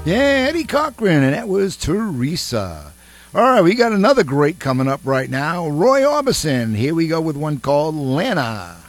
Yeah, Eddie Cochran, and that was Teresa. All right, we got another great coming up right now. Roy Orbison. Here we go with one called Lana.